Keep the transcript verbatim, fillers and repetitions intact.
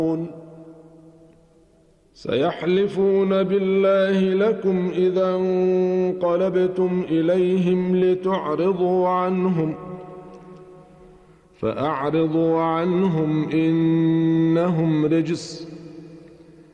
سيحلفون بالله لكم إذا انقلبتم إليهم لتعرضوا عنهم فأعرضوا عنهم إنهم رجس